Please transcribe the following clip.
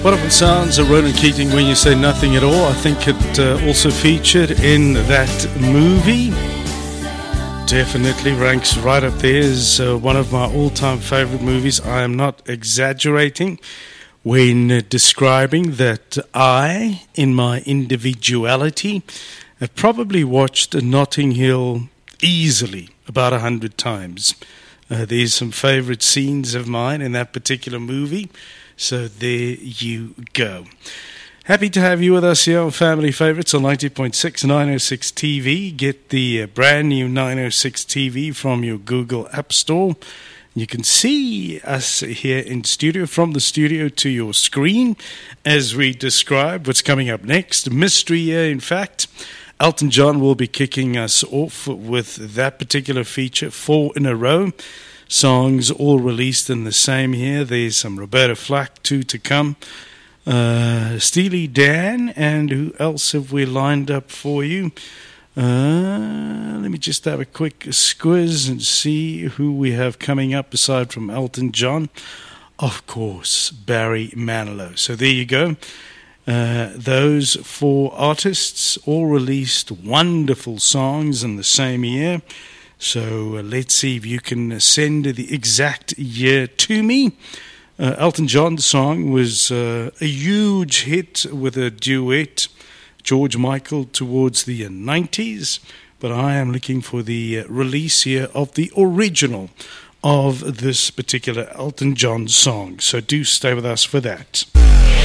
Wonderful sounds of Ronan Keating, When You Say Nothing at All. I think it also featured in that movie. Definitely ranks right up there as one of my all-time favorite movies. I am not exaggerating when describing that I, in my individuality, have probably watched Notting Hill easily about 100 times. There's some favorite scenes of mine in that particular movie. So there you go. Happy to have you with us here on Family Favorites on 90.6 906 TV. Get the brand new 906 TV from your Google App Store. You can see us here in studio, from the studio to your screen, as we describe what's coming up next. Mystery here, in fact. Elton John will be kicking us off with that particular feature, 4 in a row. Songs all released in the same year. There's some Roberta Flack, 2 to come. Steely Dan, and who else have we lined up for you? Let me just have a quick squiz and see who we have coming up aside from Elton John. Of course, Barry Manilow. So there you go. Those 4 artists all released wonderful songs in the same year. So let's see if you can send the exact year to me. Elton John's song was a huge hit with a duet, George Michael, towards the 90s. But I am looking for the release here of the original of this particular Elton John song. So do stay with us for that.